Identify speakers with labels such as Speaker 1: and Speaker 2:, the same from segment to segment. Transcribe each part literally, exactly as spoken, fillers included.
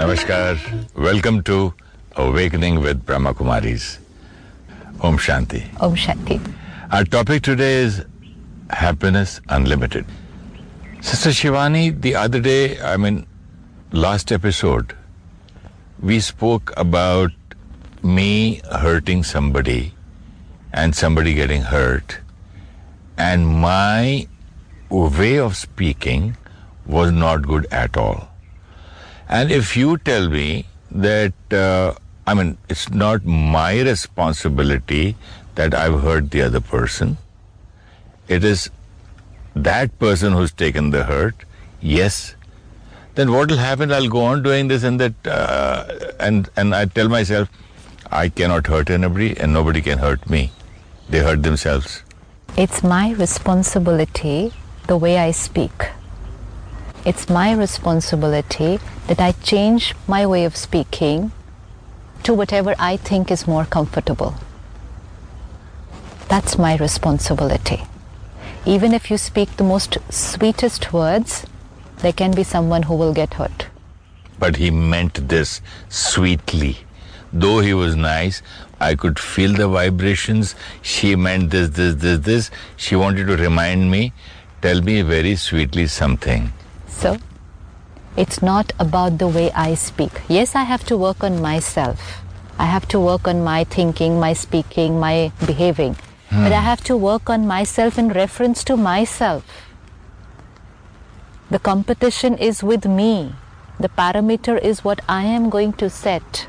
Speaker 1: Namaskar. Welcome to Awakening with Brahma Kumaris. Om Shanti.
Speaker 2: Om Shanti.
Speaker 1: Our topic today is Happiness Unlimited. Sister Shivani, the other day, I mean, last episode, we spoke about me hurting somebody and somebody getting hurt, and my way of speaking was not good at all. And if you tell me that, uh, I mean, it's not my responsibility that I've hurt the other person, it is that person who's taken the hurt, yes, then what will happen? I'll go on doing this and that, uh, and, and I tell myself, I cannot hurt anybody and nobody can hurt me. They hurt themselves.
Speaker 2: It's my responsibility the way I speak. It's my responsibility that I change my way of speaking to whatever I think is more comfortable. That's my responsibility. Even if you speak the most sweetest words, there can be someone who will get hurt.
Speaker 1: But he meant this sweetly. Though he was nice, I could feel the vibrations. She meant this, this, this, this. She wanted to remind me, tell me very sweetly something.
Speaker 2: So, it's not about the way I speak. Yes, I have to work on myself. I have to work on my thinking, my speaking, my behaving. Hmm. But I have to work on myself in reference to myself. The competition is with me. The parameter is what I am going to set.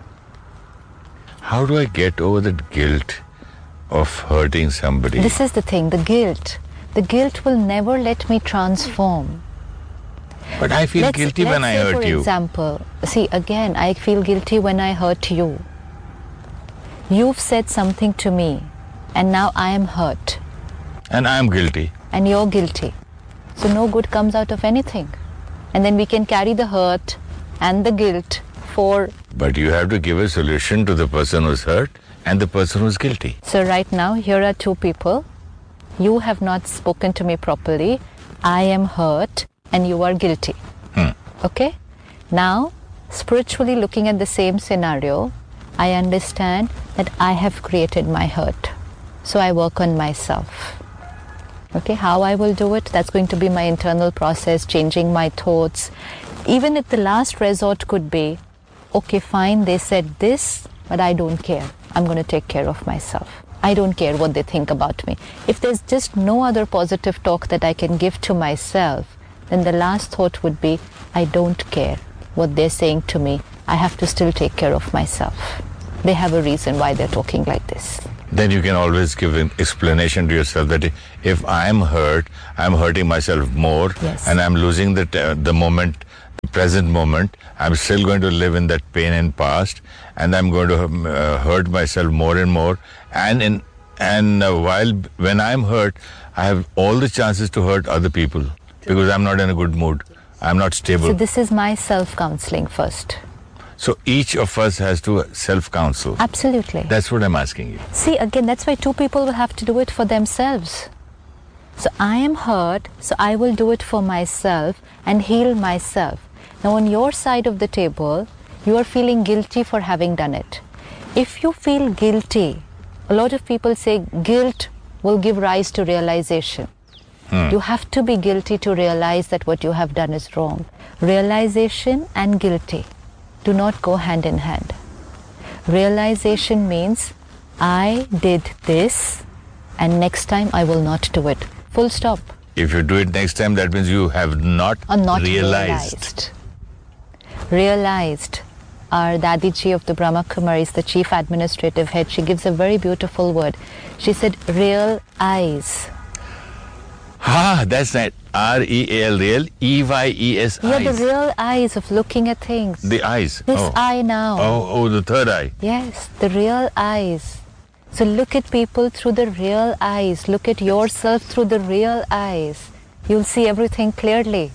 Speaker 1: How do I get over that guilt of hurting somebody?
Speaker 2: This is the thing, the guilt. The guilt will never let me transform.
Speaker 1: But I feel let's, guilty
Speaker 2: let's
Speaker 1: when I
Speaker 2: say
Speaker 1: hurt
Speaker 2: for
Speaker 1: you.
Speaker 2: For example, see again, I feel guilty when I hurt you. You've said something to me and now I am hurt.
Speaker 1: And I am guilty.
Speaker 2: And you're guilty. So no good comes out of anything. And then we can carry the hurt and the guilt for...
Speaker 1: But you have to give a solution to the person who's hurt and the person who's guilty.
Speaker 2: So right now, here are two people. You have not spoken to me properly. I am hurt and you are guilty. Hmm. Okay? Now, spiritually looking at the same scenario, I understand that I have created my hurt. So I work on myself. Okay, how I will do it, that's going to be my internal process, changing my thoughts. Even if the last resort could be, okay, fine, they said this, but I don't care. I'm going to take care of myself. I don't care what they think about me. If there's just no other positive talk that I can give to myself, then the last thought would be, I don't care what they're saying to me. I have to still take care of myself. They have a reason why they're talking like this.
Speaker 1: Then you can always give an explanation to yourself that if I'm hurt, I'm hurting myself more,
Speaker 2: yes.
Speaker 1: And I'm losing the, t- the moment, the present moment. I'm still going to live in that pain and past, and I'm going to uh, hurt myself more and more. And in and uh, while when I'm hurt, I have all the chances to hurt other people because I'm not in a good mood. I'm not stable.
Speaker 2: So this is my self-counseling first.
Speaker 1: So each of us has to self-counsel.
Speaker 2: Absolutely.
Speaker 1: That's what I'm asking you.
Speaker 2: See, again, that's why two people will have to do it for themselves. So I am hurt, so I will do it for myself and heal myself. Now on your side of the table, you are feeling guilty for having done it. If you feel guilty, a lot of people say guilt will give rise to realization. Hmm. You have to be guilty to realize that what you have done is wrong. Realization and guilty do not go hand in hand. Realization means I did this and next time I will not do it. Full stop.
Speaker 1: If you do it next time, that means you have not,
Speaker 2: or not
Speaker 1: realized.
Speaker 2: Realized. Realized. Our Dadiji of the Brahma Kumaris, the chief administrative head, she gives a very beautiful word. She said, real eyes.
Speaker 1: Ah, that's right. R E A L, real, E Y E S,
Speaker 2: Yeah,
Speaker 1: eyes.
Speaker 2: the real eyes of looking at things.
Speaker 1: The eyes.
Speaker 2: This
Speaker 1: oh.
Speaker 2: eye now.
Speaker 1: Oh, oh, the third eye.
Speaker 2: Yes, the real eyes. So look at people through the real eyes. Look at yourself through the real eyes. You'll see everything clearly.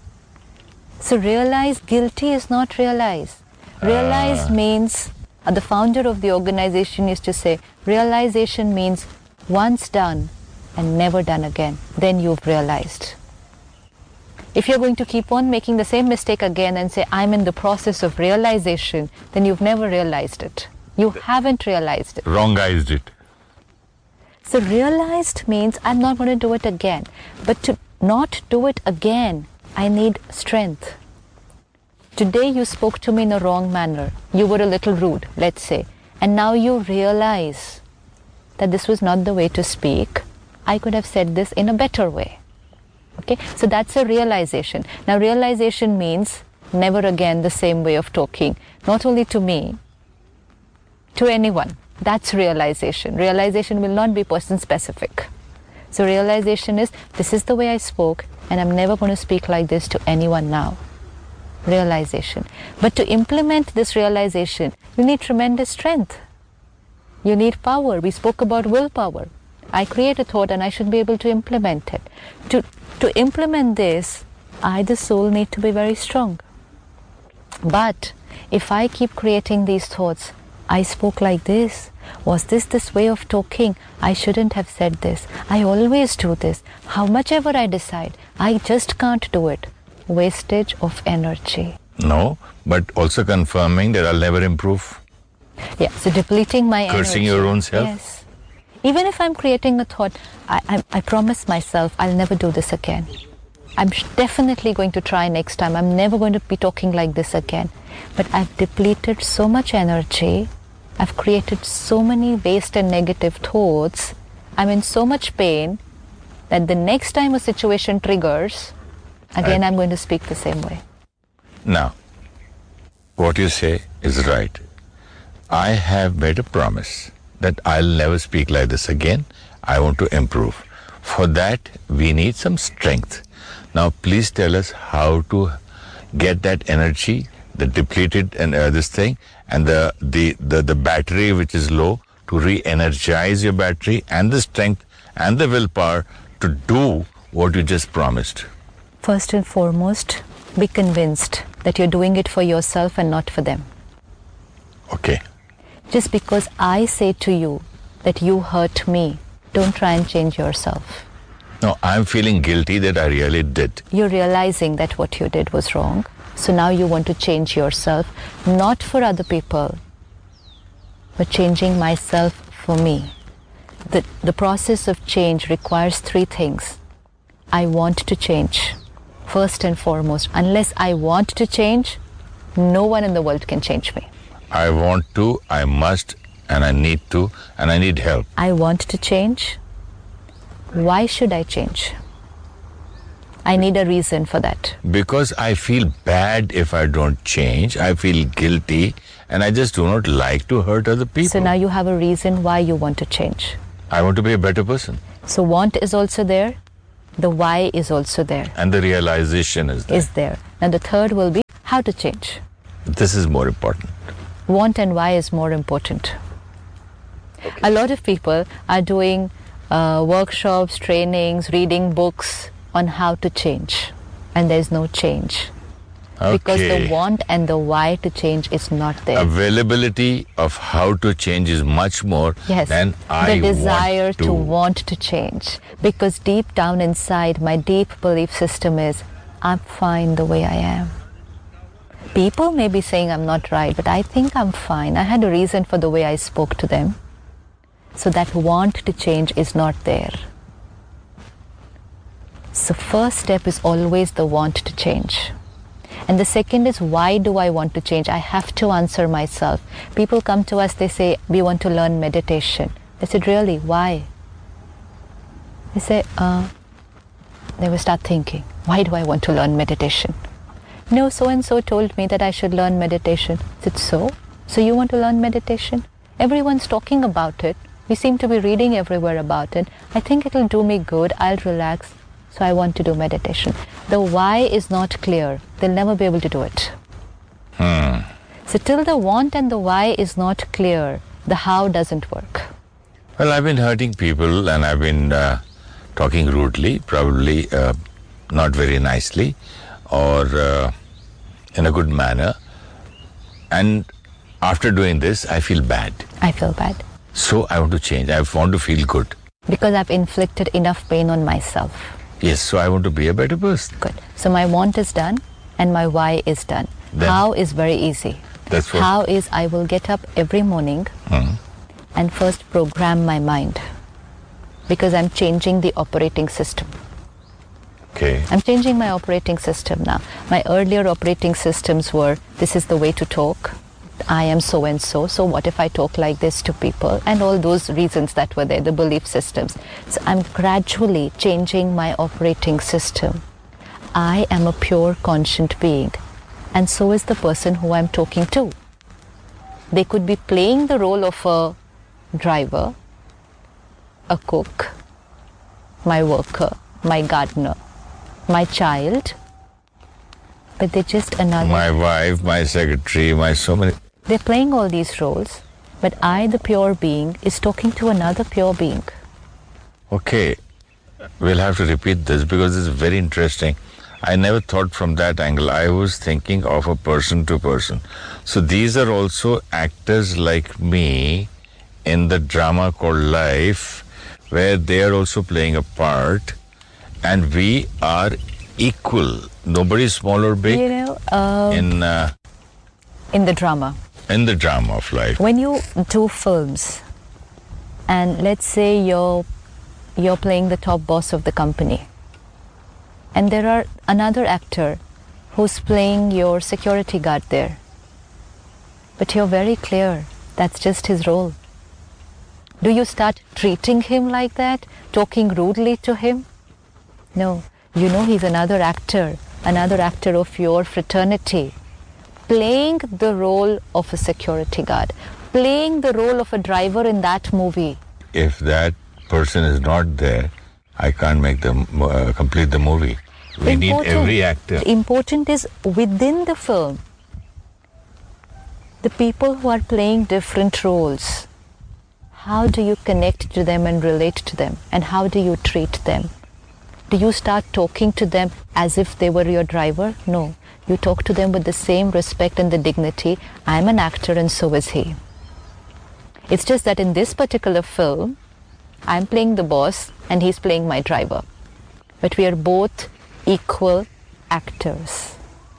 Speaker 2: So realize guilty is not realize. Realize uh. means, uh, the founder of the organization used to say, realization means once done and never done again. Then you've realized. If you're going to keep on making the same mistake again and say, I'm in the process of realization, then you've never realized it. You haven't realized it.
Speaker 1: Wrongized it.
Speaker 2: So realized means I'm not going to do it again. But to not do it again, I need strength. Today you spoke to me in a wrong manner. You were a little rude, let's say. And now you realize that this was not the way to speak. I could have said this in a better way. Okay, so that's a realization. Now realization means never again the same way of talking, not only to me, to anyone. That's realization. Realization will not be person specific. So realization is, this is the way I spoke and I'm never going to speak like this to anyone now. Realization. But to implement this realization, you need tremendous strength. You need power. We spoke about willpower. I create a thought and I should be able to implement it. To, to implement this, I, the soul, need to be very strong. But if I keep creating these thoughts, I spoke like this. Was this this way of talking? I shouldn't have said this. I always do this. How much ever I decide, I just can't do it. Wastage of energy.
Speaker 1: No, but also confirming that I'll never improve.
Speaker 2: Yeah, so depleting my energy.
Speaker 1: Cursing your own self.
Speaker 2: Yes. Even if I'm creating a thought, I, I, I promise myself I'll never do this again. I'm definitely going to try next time. I'm never going to be talking like this again. But I've depleted so much energy. I've created so many waste and negative thoughts. I'm in so much pain that the next time a situation triggers, again I, I'm going to speak the same way.
Speaker 1: Now, what you say is right. I have made a promise that I'll never speak like this again. I want to improve. For that, we need some strength. Now, please tell us how to get that energy, the depleted and uh, this thing, and the, the, the, the battery which is low, to re-energize your battery and the strength and the willpower to do what you just promised.
Speaker 2: First and foremost, be convinced that you're doing it for yourself and not for them.
Speaker 1: Okay.
Speaker 2: Just because I say to you that you hurt me, don't try and change yourself.
Speaker 1: No, I'm feeling guilty that I really did.
Speaker 2: You're realizing that what you did was wrong. So now you want to change yourself, not for other people, but changing myself for me. The, the process of change requires three things. I want to change, first and foremost. Unless I want to change, no one in the world can change me.
Speaker 1: I want to, I must, and I need to, and I need help.
Speaker 2: I want to change. Why should I change? I need a reason for that.
Speaker 1: Because I feel bad if I don't change. I feel guilty, and I just do not like to hurt other people.
Speaker 2: So now you have a reason why you want to change.
Speaker 1: I want to be a better person.
Speaker 2: So want is also there. The why is also there.
Speaker 1: And the realization is there.
Speaker 2: Is there. And the third will be how to change.
Speaker 1: This is more important.
Speaker 2: Want and why is more important. Okay. A lot of people are doing uh, workshops, trainings, reading books on how to change, and there's no change.
Speaker 1: Okay.
Speaker 2: Because the want and the why to change is not there.
Speaker 1: Availability of how to change is much more
Speaker 2: yes,
Speaker 1: than I
Speaker 2: the desire
Speaker 1: want to.
Speaker 2: to want to change. Because deep down inside, my deep belief system is, I'm fine the way I am. People may be saying I'm not right, but I think I'm fine. I had a reason for the way I spoke to them. So that want to change is not there. So first step is always the want to change. And the second is, why do I want to change? I have to answer myself. People come to us, they say, we want to learn meditation. I said, really, why? They say, uh, they will start thinking, why do I want to learn meditation? No, so-and-so told me that I should learn meditation. I said, so? So you want to learn meditation? Everyone's talking about it. We seem to be reading everywhere about it. I think it'll do me good. I'll relax. So I want to do meditation. The why is not clear. They'll never be able to do it.
Speaker 1: Hmm.
Speaker 2: So till the want and the why is not clear, the how doesn't work.
Speaker 1: Well, I've been hurting people and I've been uh, talking rudely, probably uh, not very nicely, or uh, in a good manner. And after doing this, I feel bad.
Speaker 2: I feel bad.
Speaker 1: So I want to change. I want to feel good.
Speaker 2: Because I've inflicted enough pain on myself.
Speaker 1: Yes, so I want to be a better person.
Speaker 2: Good. So my want is done and my why is done.
Speaker 1: Then,
Speaker 2: how is very easy.
Speaker 1: That's what.
Speaker 2: How is I will get up every morning
Speaker 1: Hmm.
Speaker 2: and first program my mind, because I'm changing the operating system.
Speaker 1: Okay.
Speaker 2: I'm changing my operating system now. My earlier operating systems were, this is the way to talk. I am so and so. So what if I talk like this to people? And all those reasons that were there, the belief systems. So I'm gradually changing my operating system. I am a pure conscient being. And so is the person who I'm talking to. They could be playing the role of a driver, a cook, my worker, my gardener, my child, but they're just another.
Speaker 1: My wife, my secretary, my so many.
Speaker 2: They're playing all these roles, but I, the pure being, is talking to another pure being.
Speaker 1: Okay, we'll have to repeat this because it's very interesting. I never thought from that angle. I was thinking of a person to person. So these are also actors like me in the drama called life, where they are also playing a part, and we are equal. Nobody is small or big.
Speaker 2: You know, uh,
Speaker 1: in uh,
Speaker 2: in the drama.
Speaker 1: In the drama of life.
Speaker 2: When you do films, and let's say you're you're playing the top boss of the company, and there are another actor who's playing your security guard there, but you're very clear that's just his role. Do you start treating him like that, talking rudely to him? No, you know he's another actor, another actor of your fraternity, playing the role of a security guard, playing the role of a driver in that movie.
Speaker 1: If that person is not there, I can't make the uh, complete the movie. We
Speaker 2: Important.
Speaker 1: need every actor.
Speaker 2: Important is within the film, the people who are playing different roles, how do you connect to them and relate to them, and how do you treat them? Do you start talking to them as if they were your driver? No. You talk to them with the same respect and the dignity. I'm an actor and so is he. It's just that in this particular film, I'm playing the boss and he's playing my driver. But we are both equal actors.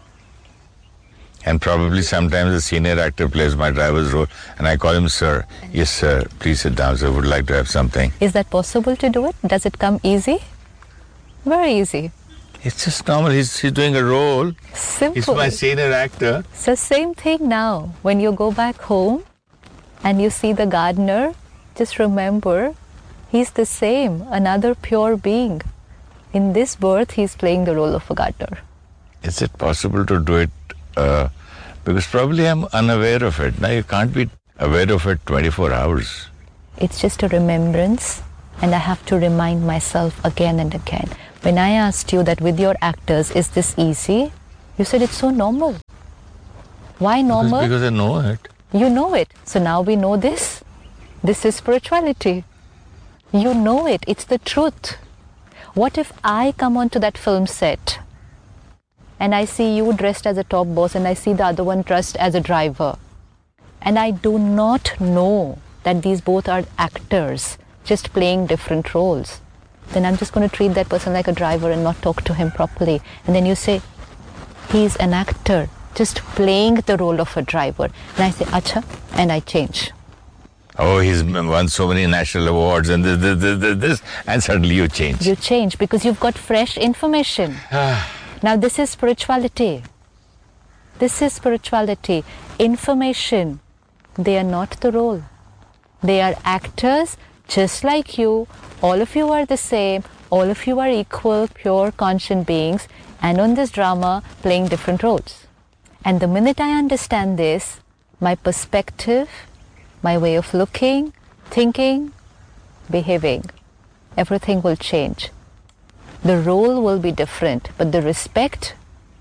Speaker 1: And probably sometimes the senior actor plays my driver's role and I call him sir. Yes, sir, please sit down, sir. Would like to have something.
Speaker 2: Is that possible to do it? Does it come easy? Very easy.
Speaker 1: It's just normal. He's, he's doing a role.
Speaker 2: Simple.
Speaker 1: He's my senior actor.
Speaker 2: It's the same thing now. When you go back home and you see the gardener, just remember, he's the same, another pure being. In this birth, he's playing the role of a gardener.
Speaker 1: Is it possible to do it? Uh, because probably I'm unaware of it. Now you can't be aware of it twenty-four hours.
Speaker 2: It's just a remembrance, and I have to remind myself again and again. When I asked you that with your actors, is this easy? You said it's so normal. Why normal?
Speaker 1: Because, because I know it.
Speaker 2: You know it. So now we know this. This is spirituality. You know it. It's the truth. What if I come onto that film set and I see you dressed as a top boss and I see the other one dressed as a driver, and I do not know that these both are actors just playing different roles? Then I'm just going to treat that person like a driver and not talk to him properly. And then you say, he's an actor just playing the role of a driver. And I say, acha, and I change.
Speaker 1: Oh, he's won so many national awards and this, this, this, this, and suddenly you change.
Speaker 2: You change because you've got fresh information. Now this is spirituality. This is spirituality. Information. They are not the role. They are actors just like you. All of you are the same. All of you are equal, pure, conscient beings. And on this drama, playing different roles. And the minute I understand this, my perspective, my way of looking, thinking, behaving, everything will change. The role will be different, but the respect,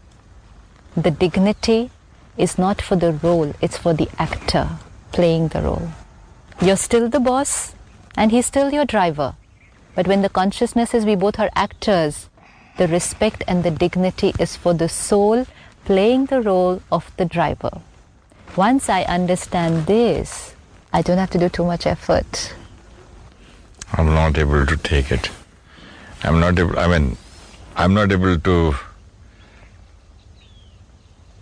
Speaker 2: the dignity is not for the role, it's for the actor playing the role. You're still the boss and he's still your driver. But when the consciousness is we both are actors, the respect and the dignity is for the soul playing the role of the driver. Once I understand this, I don't have to do too much effort.
Speaker 1: I'm not able to take it. I'm not able, I mean, I'm not able to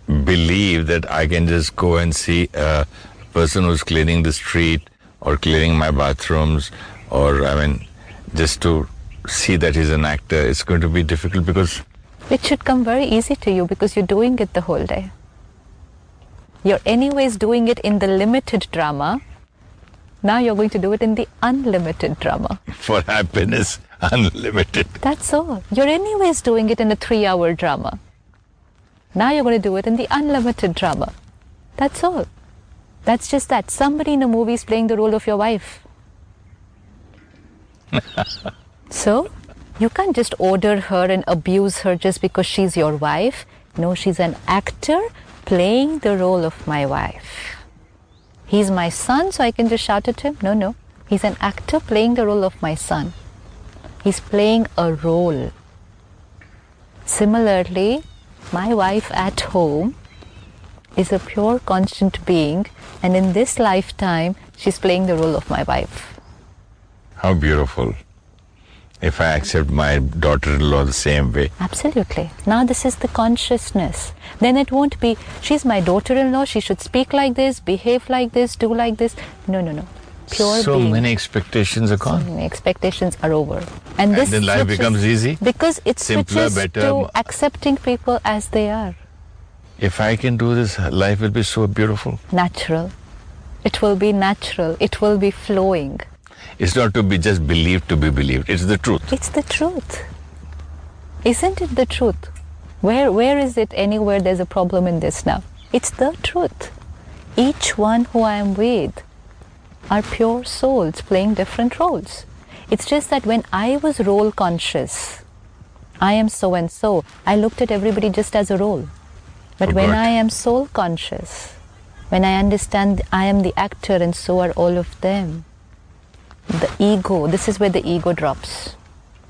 Speaker 1: believe that I can just go and see a person who's cleaning the street or cleaning my bathrooms, or, I mean, just to see that he's an actor, it's going to be difficult because...
Speaker 2: It should come very easy to you because you're doing it the whole day. You're anyways doing it in the limited drama. Now you're going to do it in the unlimited drama.
Speaker 1: For happiness, unlimited.
Speaker 2: That's all. You're anyways doing it in a three-hour drama. Now you're going to do it in the unlimited drama. That's all. That's just that. Somebody in a movie is playing the role of your wife. So, you can't just order her and abuse her just because she's your wife. No, she's an actor playing the role of my wife. He's my son, so I can just shout at him? No, no. He's an actor playing the role of my son. He's playing a role. Similarly, my wife at home is a pure conscient being, and in this lifetime, she's playing the role of my wife.
Speaker 1: How beautiful. If I accept my daughter-in-law the same way.
Speaker 2: Absolutely. Now this is the consciousness. Then it won't be, she's my daughter-in-law, she should speak like this, behave like this, do like this. No, no, no. Pure
Speaker 1: so
Speaker 2: being.
Speaker 1: many expectations are gone.
Speaker 2: So many expectations are over. And, this
Speaker 1: and then life becomes easy.
Speaker 2: Because it
Speaker 1: simpler,
Speaker 2: switches
Speaker 1: better.
Speaker 2: to accepting people as they are.
Speaker 1: If I can do this, life will be so beautiful.
Speaker 2: Natural. It will be natural. It will be flowing.
Speaker 1: It's not to be just believed to be believed. It's the truth.
Speaker 2: It's the truth. Isn't it the truth? Where Where is it anywhere there's a problem in this now? It's the truth. Each one who I am with are pure souls playing different roles. It's just that when I was role conscious, I am so and so, I looked at everybody just as a role. But when I am soul conscious, when I understand I am the actor and so are all of them, the ego, this is where the ego drops.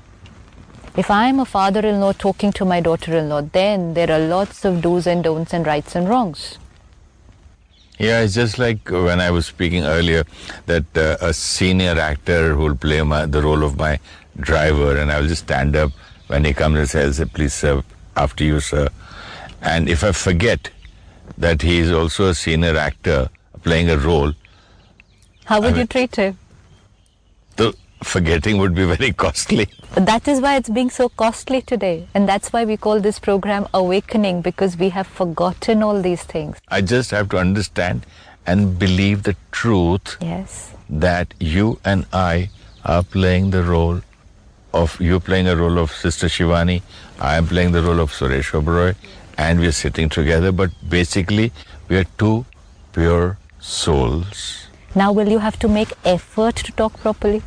Speaker 2: If I am a father-in-law talking to my daughter-in-law, then there are lots of do's and don'ts and rights and wrongs.
Speaker 1: Yeah, it's just like when I was speaking earlier that uh, a senior actor who will play my, the role of my driver, and I will just stand up when he comes and says, please sir, after you sir. And if I forget that he is also a senior actor playing a role,
Speaker 2: how would
Speaker 1: I mean,
Speaker 2: you treat him?
Speaker 1: The forgetting would be very costly.
Speaker 2: That is why it's being so costly today. And that's why we call this program Awakening, because we have forgotten all these things.
Speaker 1: I just have to understand and believe the truth.
Speaker 2: Yes.
Speaker 1: That you and I are playing the role of, you playing a role of Sister Shivani, I am playing the role of Suresh Oberoi, and we are sitting together, but basically we are two pure souls.
Speaker 2: Now will you have to make effort to talk properly?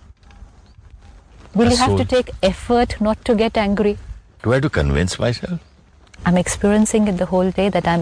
Speaker 2: Will
Speaker 1: A
Speaker 2: you have
Speaker 1: soul.
Speaker 2: to take effort not to get angry?
Speaker 1: Do I have to convince myself?
Speaker 2: I'm experiencing it the whole day that I'm